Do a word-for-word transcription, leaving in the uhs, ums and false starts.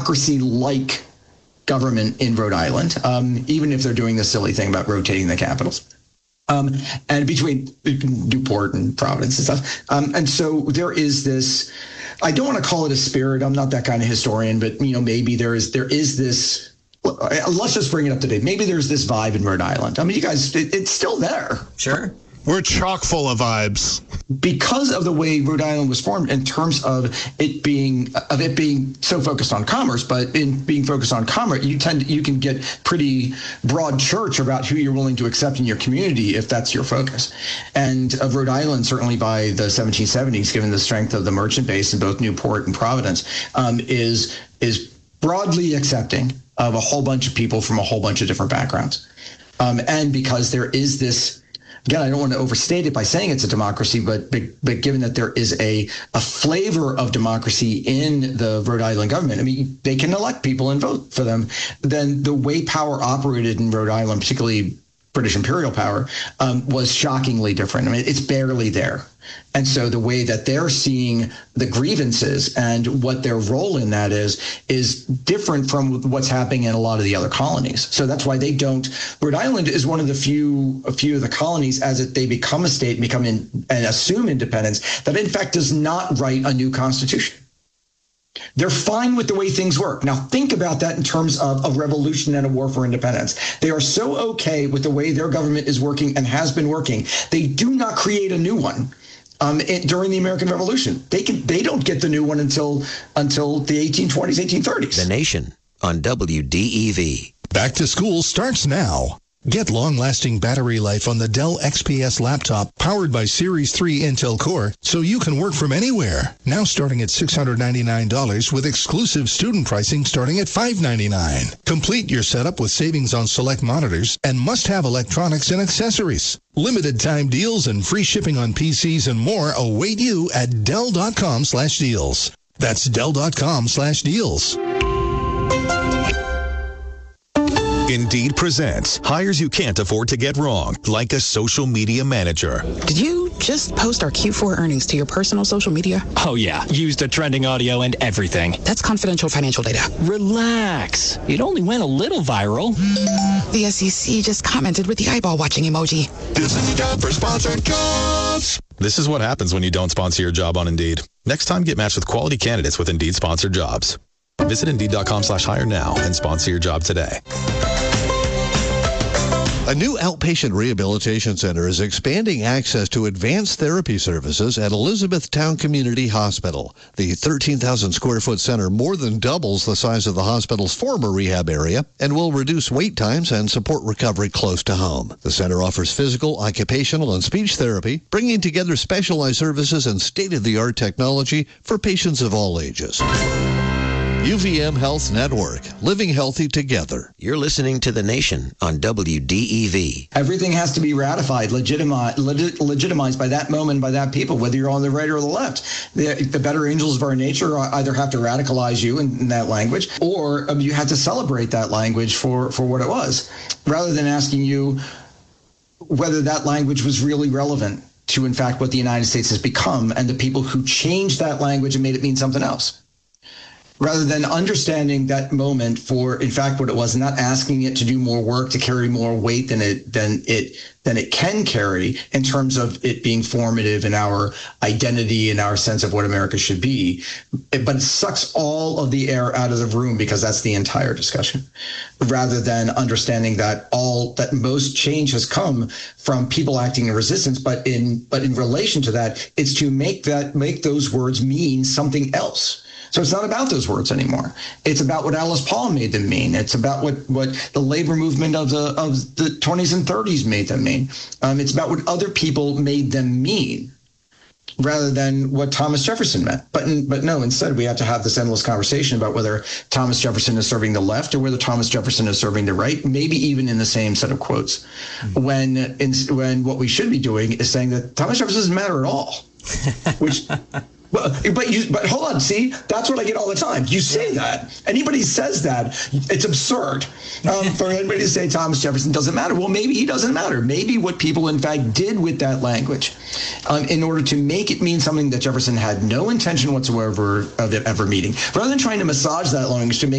democracy-like government in Rhode Island, um, even if they're doing this silly thing about rotating the capitals. Um, and between Newport and Providence and stuff. Um, and so there is this, I don't want to call it a spirit. I'm not that kind of historian, but, you know, maybe there is, there is this, let's just bring it up to date. Maybe there's this vibe in Rhode Island. I mean, you guys, it, it's still there. Sure. We're chock full of vibes. Because of the way Rhode Island was formed in terms of it being of it being so focused on commerce, but in being focused on commerce, you tend you can get pretty broad church about who you're willing to accept in your community if that's your focus. And of Rhode Island, certainly by the seventeen seventies, given the strength of the merchant base in both Newport and Providence, um, is is broadly accepting of a whole bunch of people from a whole bunch of different backgrounds. Um, and because there is this. Again, I don't want to overstate it by saying it's a democracy, but but, but given that there is a, a flavor of democracy in the Rhode Island government, I mean, they can elect people and vote for them, then the way power operated in Rhode Island, particularly British imperial power, um, was shockingly different. I mean, it's barely there. And so the way that they're seeing the grievances and what their role in that is, is different from what's happening in a lot of the other colonies. So that's why they don't, Rhode Island is one of the few, a few of the colonies as it, they become a state and become in, and assume independence, that in fact does not write a new constitution. They're fine with the way things work. Now, think about that in terms of a revolution and a war for independence. They are so okay with the way their government is working and has been working. They do not create a new one um, it, during the American Revolution. They can. They don't get the new one until until the eighteen twenties, eighteen thirties. The Nation on W D E V. Back to school starts now. Get long-lasting battery life on the Dell X P S laptop powered by Series three Intel Core so you can work from anywhere. Now starting at six hundred ninety-nine dollars with exclusive student pricing starting at five hundred ninety-nine dollars. Complete your setup with savings on select monitors and must-have electronics and accessories. Limited time deals and free shipping on P Cs and more await you at Dell.com slash deals. That's Dell.com slash deals. Indeed presents hires you can't afford to get wrong, like a social media manager. Did you just post our Q four earnings to your personal social media? Oh, yeah. Used the trending audio and everything. That's confidential financial data. Relax. It only went a little viral. The S E C just commented with the eyeball watching emoji. This is a job for sponsored jobs. This is what happens when you don't sponsor your job on Indeed. Next time, get matched with quality candidates with Indeed sponsored jobs. Visit Indeed.com slash hire now and sponsor your job today. A new outpatient rehabilitation center is expanding access to advanced therapy services at Elizabethtown Community Hospital. The thirteen thousand square foot center more than doubles the size of the hospital's former rehab area and will reduce wait times and support recovery close to home. The center offers physical, occupational, and speech therapy, bringing together specialized services and state-of-the-art technology for patients of all ages. U V M Health Network, living healthy together. You're listening to The Nation on W D E V. Everything has to be ratified, legitimized, legit, legitimized by that moment, by that people, whether you're on the right or the left. The, the better angels of our nature either have to radicalize you in, in that language, or um, you have to celebrate that language for, for what it was, rather than asking you whether that language was really relevant to, in fact, what the United States has become and the people who changed that language and made it mean something else. Rather than understanding that moment for, in fact, what it was, and not asking it to do more work, to carry more weight than it than it than it can carry in terms of it being formative in our identity and our sense of what America should be. But it sucks all of the air out of the room because that's the entire discussion. Rather than understanding that all that most change has come from people acting in resistance, but in but in relation to that, it's to make that make those words mean something else. So it's not about those words anymore. It's about what Alice Paul made them mean. It's about what, what the labor movement of the of the twenties and thirties made them mean. Um, it's about what other people made them mean, rather than what Thomas Jefferson meant. But but no, instead we have to have this endless conversation about whether Thomas Jefferson is serving the left or whether Thomas Jefferson is serving the right, maybe even in the same set of quotes. Mm-hmm. When in, when what we should be doing is saying that Thomas Jefferson doesn't matter at all, which. But, but you, but hold on, see, that's what I get all the time. You say that. Anybody says that, it's absurd um, for anybody to say Thomas Jefferson doesn't matter. Well, maybe he doesn't matter. Maybe what people, in fact, did with that language um, in order to make it mean something that Jefferson had no intention whatsoever of it ever meaning, rather than trying to massage that language to make